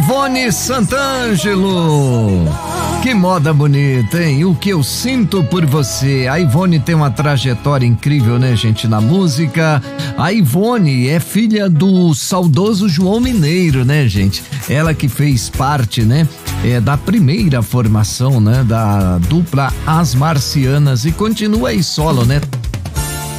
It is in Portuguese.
Ivone Santangelo. Que moda bonita, hein? O que eu sinto por você. A Ivone tem uma trajetória incrível, né, gente, na música. A Ivone é filha do saudoso João Mineiro, né, gente? Ela que fez parte, né, da primeira formação, né, da dupla As Marcianas e continua aí solo, né?